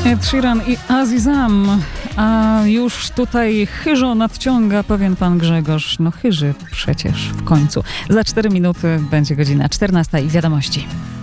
Ed Sheeran i Azizam, a już tutaj chyżo nadciąga pewien pan Grzegorz. No chyży przecież w końcu. Za 4 minuty będzie godzina 14 i wiadomości.